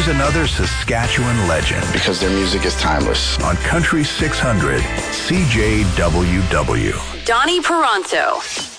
here's another Saskatchewan legend. Because their music is timeless. On Country 600, CJWW. Donnie Peranto.